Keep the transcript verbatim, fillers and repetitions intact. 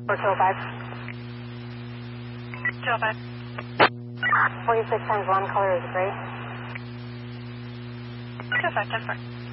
Or two oh five. two oh five. forty-six times one, color is gray. two oh five, ten four.